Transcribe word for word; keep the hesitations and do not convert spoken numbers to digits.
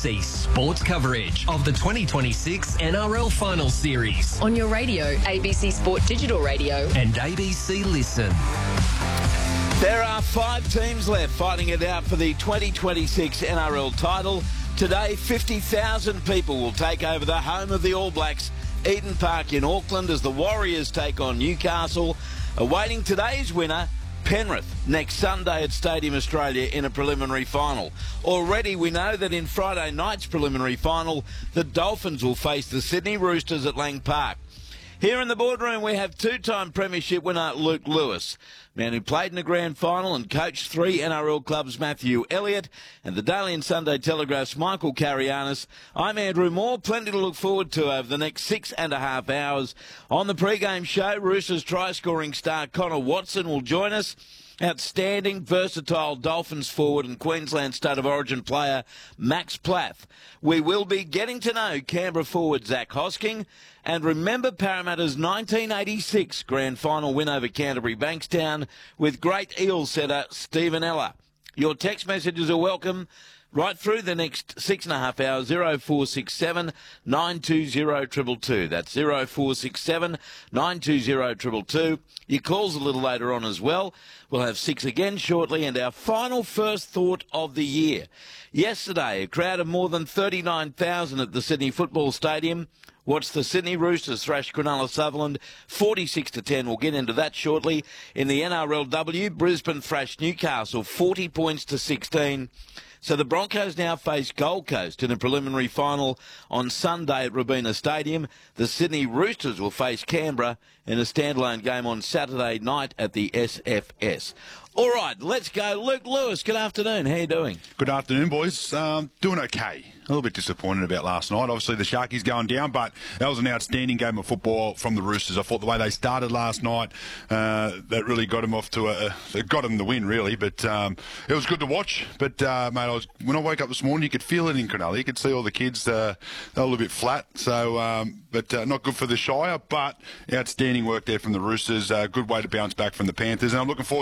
C sports coverage of the twenty twenty-six N R L Final Series on your radio, A B C Sport Digital Radio and A B C Listen. There are five teams left fighting it out for the twenty twenty-six N R L title. Today, fifty thousand people will take over the home of the All Blacks, Eden Park in Auckland, as the Warriors take on Newcastle. Awaiting today's winner, Penrith, next Sunday at Stadium Australia in a preliminary final. Already we know that in Friday night's preliminary final, the Dolphins will face the Sydney Roosters at Lang Park. Here in the boardroom, we have two-time premiership winner Luke Lewis, man who played in the grand final and coached three N R L clubs, Matthew Elliott, and the Daily and Sunday Telegraph's Michael Carianis. I'm Andrew Moore. Plenty to look forward to over the next six and a half hours. On the pre-game show, Roosters try-scoring star Connor Watson will join us. Outstanding, versatile Dolphins forward and Queensland State of Origin player Max Plath. We will be getting to know Canberra forward Zach Hosking. And remember Parramatta's nineteen eighty-six grand final win over Canterbury Bankstown with great Eels setter Stephen Ella. Your text messages are welcome right through the next six and a half hours. zero four six seven, nine two zero, two two two. That's zero four six seven, nine two zero, two two two. Your calls a little later on as well. We'll have six again shortly, and our final first thought of the year. Yesterday, a crowd of more than thirty-nine thousand at the Sydney Football Stadium watched the Sydney Roosters thrash Cronulla Sutherland forty-six to ten. We'll get into that shortly. In the N R L W, Brisbane thrashed Newcastle forty points to sixteen. So the Broncos now face Gold Coast in a preliminary final on Sunday at Robina Stadium. The Sydney Roosters will face Canberra in a standalone game on Saturday night at the S F S. All right, let's go. Luke Lewis, good afternoon. How are you doing? Good afternoon, boys. Um, doing okay. A little bit disappointed about last night. Obviously, the Sharkies going down, but that was an outstanding game of football from the Roosters. I thought the way they started last night, uh, that really got them off to a, it got them the win, really. But um, it was good to watch. But, uh, mate, I was, when I woke up this morning, you could feel it in Cronulla. You could see all the kids, uh, they were a little bit flat. So, um, but uh, not good for the Shire, but outstanding work there from the Roosters. Uh, good way to bounce back from the Panthers. And I'm looking forward